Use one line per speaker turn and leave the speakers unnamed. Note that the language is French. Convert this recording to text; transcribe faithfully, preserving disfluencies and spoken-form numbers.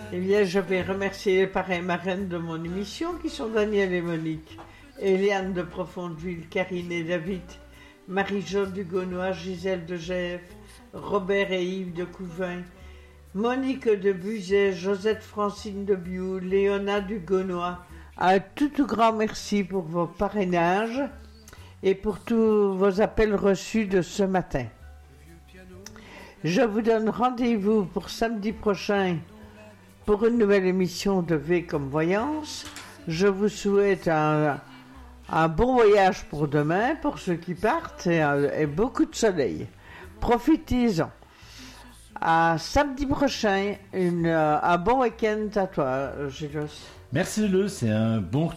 Eh bien, je vais remercier les parrains et marraines de mon émission qui sont Daniel et Monique, Eliane de Profondeville, Karine et David, Marie-Jo du Gaunois, Gisèle de Gève, Robert et Yves de Couvain, Monique de Buzet, Josette Francine de Biou, Léona du Gaunois. Un tout, tout grand merci pour vos parrainages et pour tous vos appels reçus de ce matin. Je vous donne rendez-vous pour samedi prochain pour une nouvelle émission de V comme Voyance. Je vous souhaite un, un bon voyage pour demain, pour ceux qui partent, et, et beaucoup de soleil. Profitez-en. À samedi prochain, une, un bon week-end à toi, Gilles.
Merci, Le, c'est un bon